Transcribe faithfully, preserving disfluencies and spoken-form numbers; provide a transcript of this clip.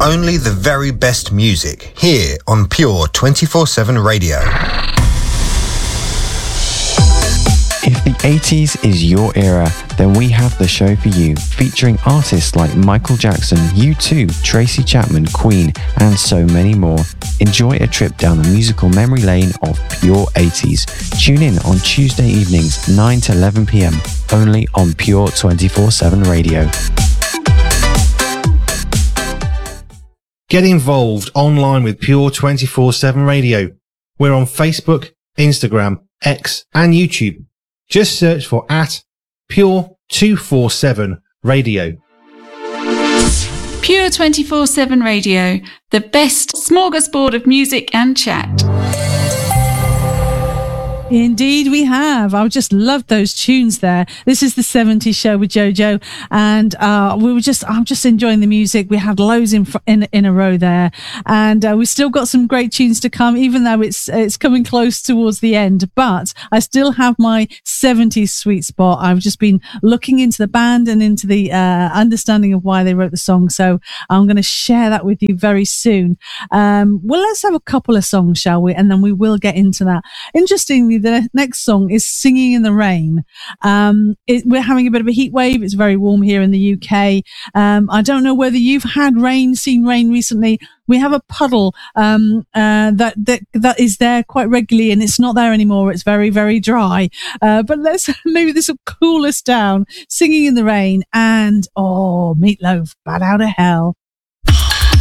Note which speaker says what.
Speaker 1: Only the very best music here on Pure twenty-four seven Radio.
Speaker 2: If the eighties is your era, then we have the show for you, featuring artists like Michael Jackson, U two, Tracy Chapman, Queen, and so many more. Enjoy a trip down the musical memory lane of Pure eighties. Tune in on Tuesday evenings, nine to eleven p.m, only on Pure twenty-four seven Radio.
Speaker 3: Get involved online with Pure twenty-four seven Radio. We're on Facebook, Instagram, X, and YouTube. Just search for at Pure two forty-seven Radio.
Speaker 4: Pure twenty-four seven Radio, the best smorgasbord of music and chat.
Speaker 5: Indeed we have. I just loved those tunes there. This is the seventies show with Jojo, and uh, we were just, I'm just enjoying the music. We had loads in in, in a row there, and uh, we still got some great tunes to come, even though it's it's coming close towards the end. But I still have my seventies sweet spot. I've just been looking into the band and into the uh, understanding of why they wrote the song, so I'm going to share that with you very soon. Um, well, let's have a couple of songs, shall we? And then we will get into that. Interestingly, the next song is Singing in the Rain. Um, it, we're having a bit of a heat wave. It's very warm here in the U K. Um, I don't know whether you've had rain, seen rain recently. We have a puddle um, uh, that, that that is there quite regularly, and it's not there anymore. It's very, very dry. Uh, but let's maybe this will cool us down. Singing in the Rain and, oh, Meatloaf, Bad Out of Hell.